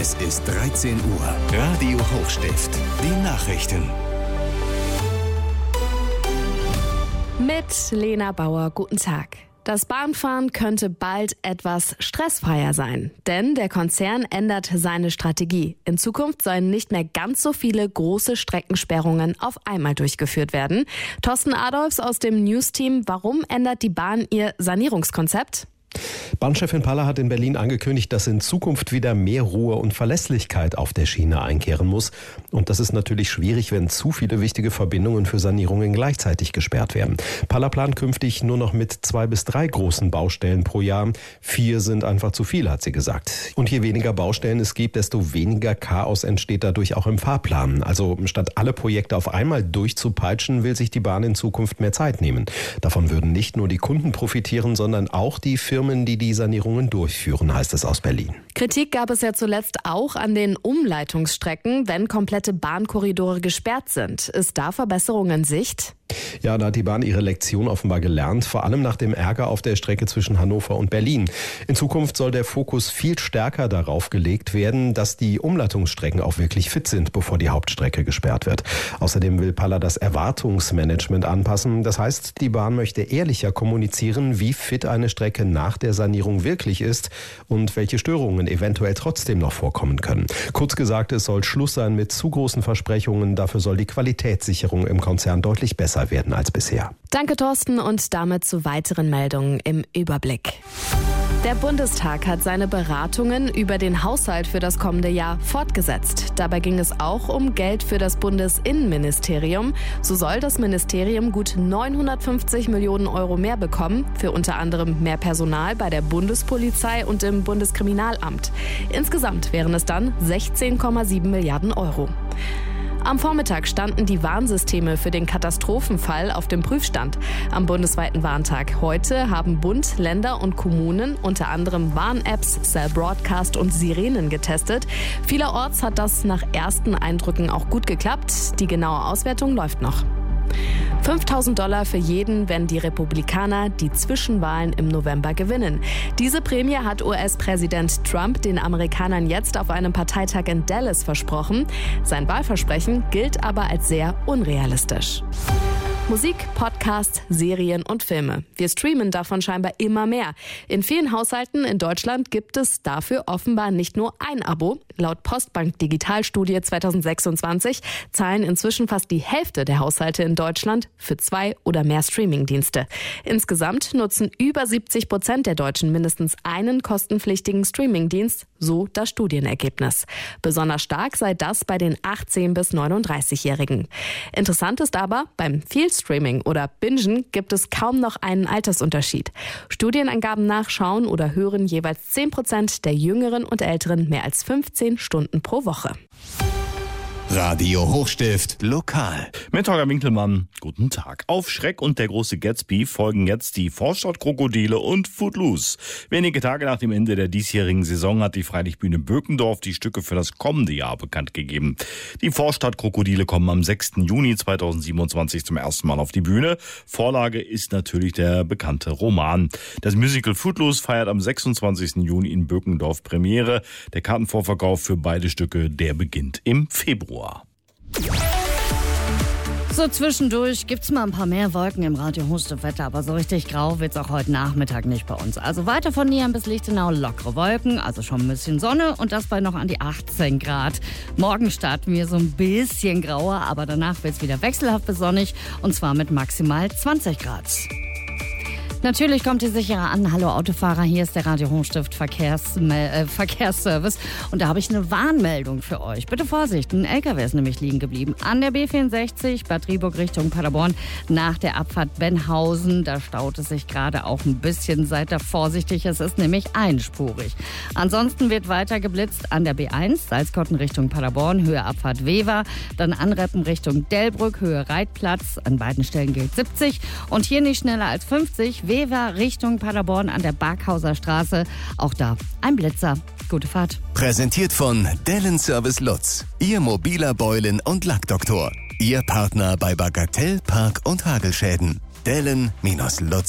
Es ist 13 Uhr. Radio Hochstift. Die Nachrichten. Mit Lena Bauer, guten Tag. Das Bahnfahren könnte bald etwas stressfreier sein, denn der Konzern ändert seine Strategie. In Zukunft sollen nicht mehr ganz so viele große Streckensperrungen auf einmal durchgeführt werden. Thorsten Adolfs aus dem News-Team, warum ändert die Bahn ihr Sanierungskonzept? Bahnchefin Paller hat in Berlin angekündigt, dass in Zukunft wieder mehr Ruhe und Verlässlichkeit auf der Schiene einkehren muss. Und das ist natürlich schwierig, wenn zu viele wichtige Verbindungen für Sanierungen gleichzeitig gesperrt werden. Paller plant künftig nur noch mit 2 bis 3 großen Baustellen pro Jahr. 4 sind einfach zu viel, hat sie gesagt. Und je weniger Baustellen es gibt, desto weniger Chaos entsteht dadurch auch im Fahrplan. Also statt alle Projekte auf einmal durchzupeitschen, will sich die Bahn in Zukunft mehr Zeit nehmen. Davon würden nicht nur die Kunden profitieren, sondern auch die Firmen, die Sanierungen durchführen, heißt es aus Berlin. Kritik gab es ja zuletzt auch an den Umleitungsstrecken, wenn komplette Bahnkorridore gesperrt sind. Ist da Verbesserung in Sicht? Ja, da hat die Bahn ihre Lektion offenbar gelernt, vor allem nach dem Ärger auf der Strecke zwischen Hannover und Berlin. In Zukunft soll der Fokus viel stärker darauf gelegt werden, dass die Umleitungsstrecken auch wirklich fit sind, bevor die Hauptstrecke gesperrt wird. Außerdem will Paller das Erwartungsmanagement anpassen. Das heißt, die Bahn möchte ehrlicher kommunizieren, wie fit eine Strecke nach der Sanierung wirklich ist und welche Störungen eventuell trotzdem noch vorkommen können. Kurz gesagt, es soll Schluss sein mit zu großen Versprechungen. Dafür soll die Qualitätssicherung im Konzern deutlich besser werden als bisher. Danke, Thorsten, und damit zu weiteren Meldungen im Überblick. Der Bundestag hat seine Beratungen über den Haushalt für das kommende Jahr fortgesetzt. Dabei ging es auch um Geld für das Bundesinnenministerium. So soll das Ministerium gut 950 Millionen Euro mehr bekommen, für unter anderem mehr Personal bei der Bundespolizei und im Bundeskriminalamt. Insgesamt wären es dann 16,7 Milliarden Euro. Am Vormittag standen die Warnsysteme für den Katastrophenfall auf dem Prüfstand. Am bundesweiten Warntag heute haben Bund, Länder und Kommunen unter anderem Warn-Apps, Cell Broadcast und Sirenen getestet. Vielerorts hat das nach ersten Eindrücken auch gut geklappt. Die genaue Auswertung läuft noch. $5.000 für jeden, wenn die Republikaner die Zwischenwahlen im November gewinnen. Diese Prämie hat US-Präsident Trump den Amerikanern jetzt auf einem Parteitag in Dallas versprochen. Sein Wahlversprechen gilt aber als sehr unrealistisch. Musik, Podcasts, Serien und Filme. Wir streamen davon scheinbar immer mehr. In vielen Haushalten in Deutschland gibt es dafür offenbar nicht nur ein Abo. Laut Postbank Digitalstudie 2026 zahlen inzwischen fast die Hälfte der Haushalte in Deutschland für 2 oder mehr Streamingdienste. Insgesamt nutzen über 70% der Deutschen mindestens einen kostenpflichtigen Streamingdienst, so das Studienergebnis. Besonders stark sei das bei den 18- bis 39-Jährigen. Interessant ist aber, beim Vielstreaming oder Bingen gibt es kaum noch einen Altersunterschied. Studienangaben nach schauen oder hören jeweils 10% der Jüngeren und Älteren mehr als 15 Stunden pro Woche. Radio Hochstift lokal. Mit Holger Winkelmann, guten Tag. Auf Schreck und der große Gatsby folgen jetzt die Vorstadtkrokodile und Footloose. Wenige Tage nach dem Ende der diesjährigen Saison hat die Freilichtbühne Böckendorf die Stücke für das kommende Jahr bekannt gegeben. Die Vorstadtkrokodile kommen am 6. Juni 2027 zum ersten Mal auf die Bühne. Vorlage ist natürlich der bekannte Roman. Das Musical Footloose feiert am 26. Juni in Böckendorf Premiere. Der Kartenvorverkauf für beide Stücke, der beginnt im Februar. So zwischendurch gibt's mal ein paar mehr Wolken im Radio Hochstift-Wetter, aber so richtig grau wird's auch heute Nachmittag nicht bei uns. Also weiter von Nieren bis Lichtenau lockere Wolken, also schon ein bisschen Sonne und das bei noch an die 18 Grad. Morgen starten wir so ein bisschen grauer, aber danach wird's wieder wechselhaft bis sonnig und zwar mit maximal 20 Grad. Natürlich kommt ihr sicherer an. Hallo Autofahrer, hier ist der Radio Hochstift Verkehrsservice und da habe ich eine Warnmeldung für euch. Bitte Vorsicht, ein LKW ist nämlich liegen geblieben an der B64 Bad Rieburg Richtung Paderborn nach der Abfahrt Benhausen. Da staut es sich gerade auch ein bisschen. Seid da vorsichtig, es ist nämlich einspurig. Ansonsten wird weiter geblitzt an der B1 Salzkotten Richtung Paderborn, Höhe Abfahrt Wever, dann Anreppen Richtung Delbrück, Höhe Reitplatz. An beiden Stellen gilt 70 und hier nicht schneller als 50. Wever Richtung Paderborn an der Barkhauser Straße. Auch da ein Blitzer. Gute Fahrt. Präsentiert von Dellen Service Lutz. Ihr mobiler Beulen- und Lackdoktor. Ihr Partner bei Bagatell, Park- und Hagelschäden. Dellen-Lutz.